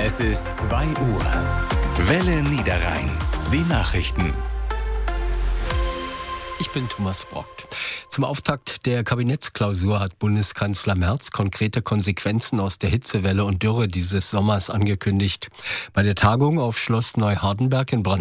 Es ist 2 Uhr. Welle Niederrhein. Die Nachrichten. Ich bin Thomas Brock. Zum Auftakt der Kabinettsklausur hat Bundeskanzler Merz konkrete Konsequenzen aus der Hitzewelle und Dürre dieses Sommers angekündigt. Bei der Tagung auf Schloss Neuhardenberg in Brandenburg